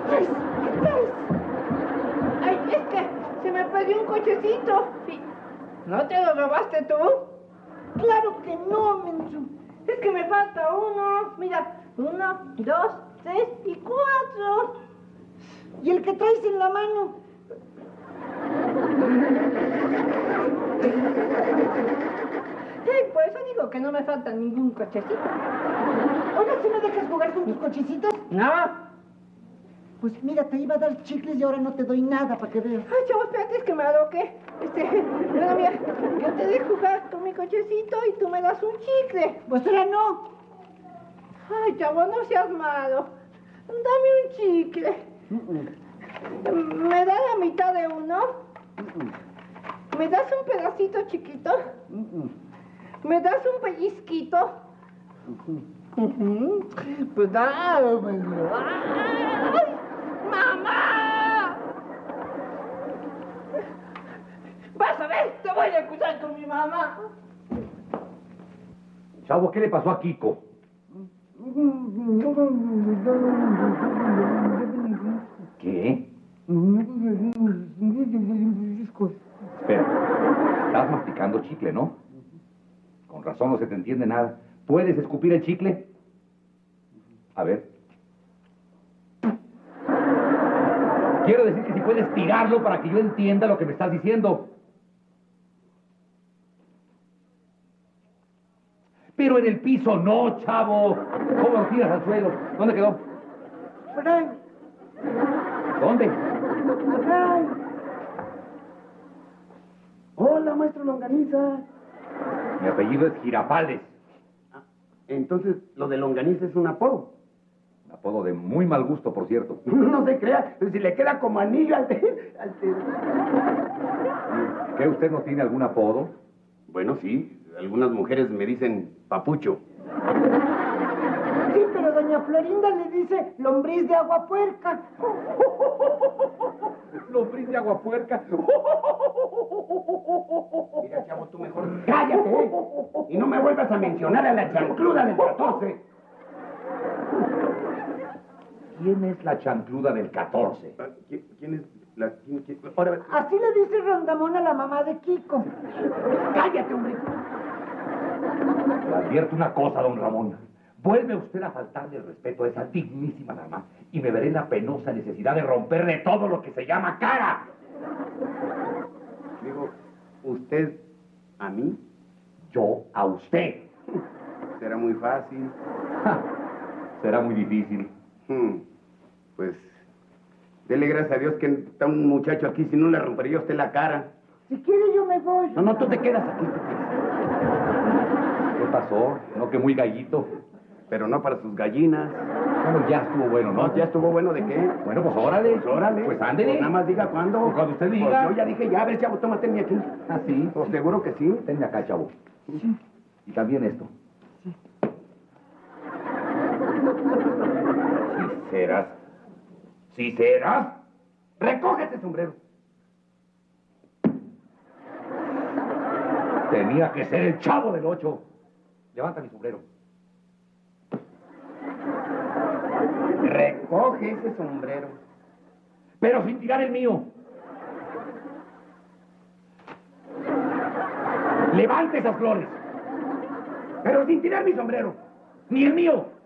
traes? ¿Qué traes? Ay, es que se me perdió un cochecito. Sí. ¿No te lo robaste tú? Claro que no, menso. Es que me falta uno. Mira, 1, 2, 3 y 4. ¿Y el que traes en la mano? Sí, por eso digo que no me falta ningún cochecito. Ahora sí me dejas jugar con tus cochecitos. No. Pues mira, te iba a dar chicles y ahora no te doy nada para que veas. Ay, chavo, espérate, es que me aloqué. Mira, mira, yo te dejo jugar con mi cochecito y tú me das un chicle. Pues ahora no. Ay, chavo, no seas malo. Dame un chicle. ¿Me das la mitad de uno? ¿Me das un pedacito chiquito? ¿Me das un pellizquito? Pues dame. ¡Ay! ¡Mamá! Vas a ver, te voy a acusar con mi mamá. Chavo, ¿qué le pasó a Kiko? ¿Qué? Espera, estás masticando chicle, ¿no? Con razón no se te entiende nada. ¿Puedes escupir el chicle? A ver. Quiero decir que si puedes tirarlo para que yo entienda lo que me estás diciendo. Pero en el piso no, chavo. ¿Cómo lo tiras al suelo? ¿Dónde quedó? Por ahí. ¿Dónde? Ay. Hola, maestro Longaniza. Mi apellido es Girafales. Entonces, lo de Longaniza es un apodo. Un apodo de muy mal gusto, por cierto. No se crea, si le queda como anillo al... ¿Qué, usted no tiene algún apodo? Bueno, sí. Algunas mujeres me dicen papucho. Sí, pero doña Florinda le dice lombriz de agua puerca. Lombriz de agua puerca. Mira, chavo, tú mejor cállate, ¿eh? Y no me vuelvas a mencionar a la chancluda del 14. ¿Quién es la chancluda del 14? ¿Quién es la... Ahora... Así le dice Rondamón a la mamá de Kiko. ¡Cállate, hombre! Le advierto una cosa, don Ramón. Vuelve usted a faltarle el respeto a esa dignísima dama y me veré en la penosa necesidad de romperle todo lo que se llama cara. Digo, ¿usted a mí? Yo a usted. Será muy fácil. Ja, será muy difícil. Pues, dele gracias a Dios que está un muchacho aquí, si no le rompería a usted la cara. Si quiere yo me voy. No, tú te quedas aquí. ¿Qué pasó? ¿No que muy gallito? Pero no para sus gallinas. Bueno, ya estuvo bueno, ¿no? No, ¿ya estuvo bueno de qué? Bueno, pues órale. Pues órale. Pues ándele. Pues nada más diga cuándo. Pues cuando usted diga. Pues yo ya dije, ya, a ver, chavo, tómate aquí. ¿Ah, sí? Pues seguro que sí. Tenme acá, chavo. Sí. Y también esto. Sí. ¿Sinceras? ¿Sinceras? ¡Recoge ese sombrero! Tenía que ser el Chavo del 8. Levanta mi sombrero. Recoge ese sombrero. Pero sin tirar el mío. Levante esas flores. Pero sin tirar mi sombrero. Ni el mío.